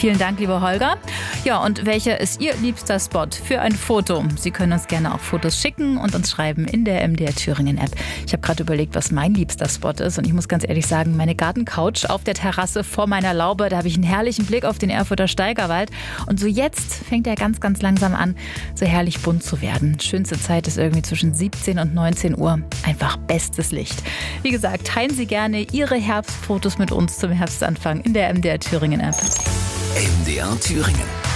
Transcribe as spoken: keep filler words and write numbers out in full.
Vielen Dank, lieber Holger. Ja, und welcher ist Ihr liebster Spot für ein Foto? Sie können uns gerne auch Fotos schicken und uns schreiben in der M D R Thüringen App. Ich habe gerade überlegt, was mein liebster Spot ist. Und ich muss ganz ehrlich sagen, meine Gartencouch auf der Terrasse vor meiner Laube, da habe ich einen herrlichen Blick auf den Erfurter Steigerwald. Und so jetzt fängt er ganz, ganz langsam an, so herrlich bunt zu werden. Schönste Zeit ist irgendwie zwischen siebzehn und neunzehn Uhr. Einfach bestes Licht. Wie gesagt, teilen Sie gerne Ihre Herbstfotos mit uns zum Herbstanfang in der M D R Thüringen App. M D R Thüringen.